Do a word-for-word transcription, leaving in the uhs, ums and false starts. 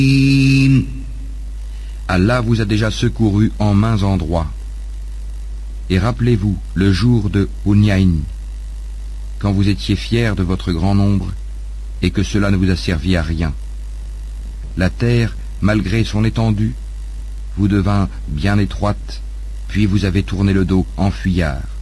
Allah vous a déjà secouru en maints endroits. Et rappelez-vous le jour de Hunayn, quand vous étiez fiers de votre grand nombre et que cela ne vous a servi à rien. La terre, malgré son étendue, vous devint bien étroite, puis vous avez tourné le dos en fuyard.